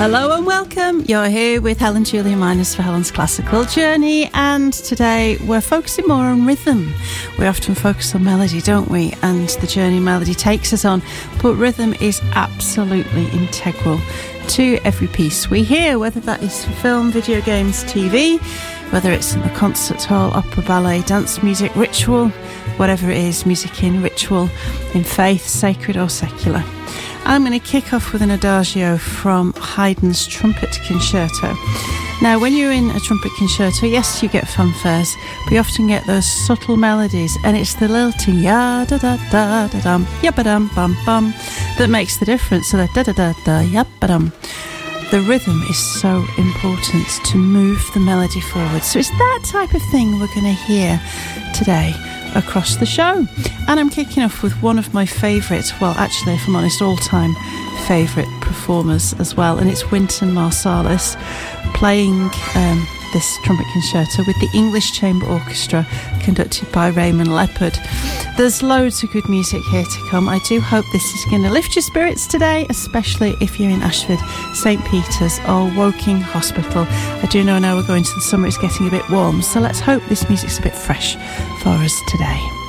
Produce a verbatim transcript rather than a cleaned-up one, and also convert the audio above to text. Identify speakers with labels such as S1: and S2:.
S1: Hello and welcome. You're here with Helen Julia Miners for Helen's Classical Journey, and today we're focusing more on rhythm. We often focus on melody, don't we? And the journey melody takes us on, but rhythm is absolutely integral to every piece we hear, whether that is for film, video games, T V, whether it's in the concert hall, opera, ballet, dance music, ritual, whatever it is, music in ritual, in faith, sacred or secular. I'm going to kick off with an adagio from Haydn's Trumpet Concerto. Now, when you're in a trumpet concerto, yes, you get fanfares, but you often get those subtle melodies, and it's the lilting ya da da da da dum, ya ba dum bum bum that makes the difference. So that da da da da ya ba dum. The rhythm is so important to move the melody forward. So it's that type of thing we're going to hear today across the show. And I'm kicking off with one of my favourite, well actually if I'm honest, all-time favourite performers as well, and it's Wynton Marsalis playing um, this trumpet concerto with the English Chamber Orchestra conducted by Raymond Leppard. There's loads of good music here to come. I do hope this is going to lift your spirits today, especially if you're in Ashford, St Peter's or Woking Hospital. I do know now we're going to the summer, it's getting a bit warm, so let's hope this music's a bit fresh for us today.